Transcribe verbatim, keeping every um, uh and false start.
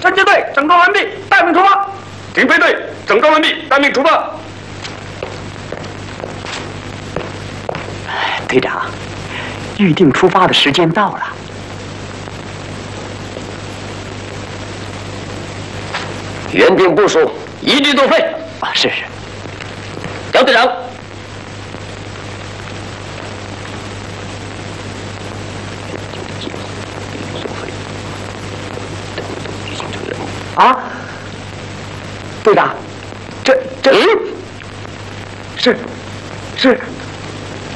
侦缉队整装完毕，待命出发。警备队整装完毕，待命出发。 队长，预定出发的时间到了。 原定部署，一律作废。 啊，是是。 蒋队长。 啊，队长，这这、嗯、是是